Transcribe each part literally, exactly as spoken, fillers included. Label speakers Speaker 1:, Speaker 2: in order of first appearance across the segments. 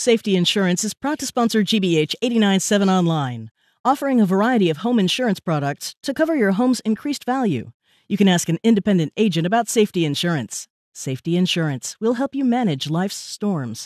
Speaker 1: Safety Insurance is proud to sponsor G B H eighty-nine point seven Online, offering a variety of home insurance products to cover your home's increased value. You can ask an independent agent about Safety Insurance. Safety Insurance will help you manage life's storms.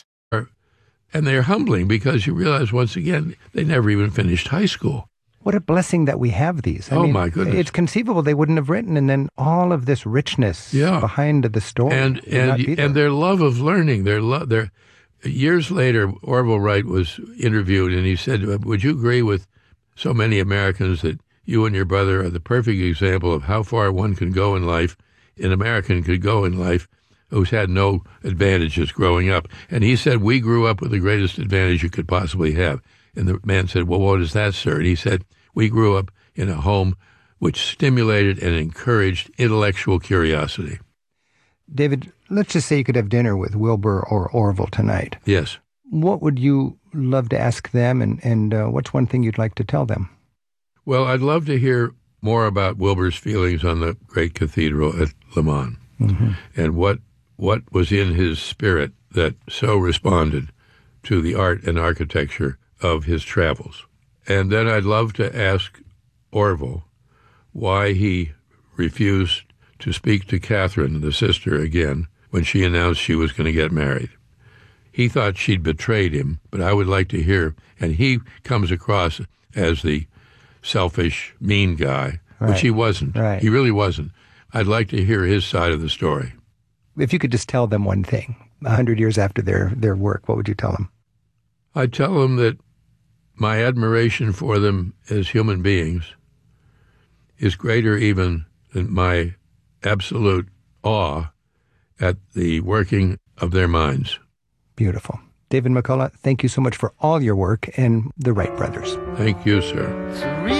Speaker 2: And they're humbling because you realize, once again, they never even finished high school.
Speaker 3: What a blessing that we have these. I
Speaker 2: oh,
Speaker 3: mean,
Speaker 2: my goodness.
Speaker 3: It's conceivable they wouldn't have written, and then all of this richness
Speaker 2: yeah.
Speaker 3: behind the story.
Speaker 2: And and and their love of learning, their love, their years later, Orville Wright was interviewed, and he said, would you agree with so many Americans that you and your brother are the perfect example of how far one can go in life, an American could go in life, who's had no advantages growing up? And he said, we grew up with the greatest advantage you could possibly have. And the man said, well, what is that, sir? And he said, we grew up in a home which stimulated and encouraged intellectual curiosity.
Speaker 3: David, let's just say you could have dinner with Wilbur or Orville tonight.
Speaker 2: Yes.
Speaker 3: What would you love to ask them, and, and uh, what's one thing you'd like to tell them?
Speaker 2: Well, I'd love to hear more about Wilbur's feelings on the great cathedral at Le Mans, mm-hmm. and what what was in his spirit that so responded to the art and architecture of his travels. And then I'd love to ask Orville why he refused to speak to Catherine, the sister, again when she announced she was going to get married. He thought she'd betrayed him, but I would like to hear, and he comes across as the selfish, mean guy,
Speaker 3: right.
Speaker 2: which he wasn't.
Speaker 3: Right.
Speaker 2: He really wasn't. I'd like to hear his side of the story.
Speaker 3: If you could just tell them one thing, a hundred years after their, their work, what would you tell them?
Speaker 2: I'd tell them that my admiration for them as human beings is greater even than my absolute awe at the working of their minds.
Speaker 3: Beautiful. David McCullough, thank you so much for all your work and the Wright brothers.
Speaker 2: Thank you, sir.